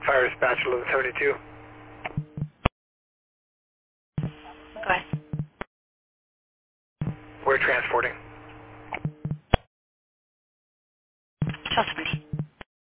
Fire dispatch 1172. Go ahead. We're transporting. Tell somebody.